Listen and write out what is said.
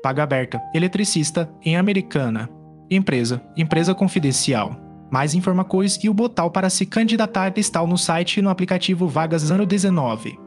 Paga aberta, eletricista, em Americana. Empresa confidencial. Mais informações e o botão para se candidatar está no site e no aplicativo Vagas Ano 19.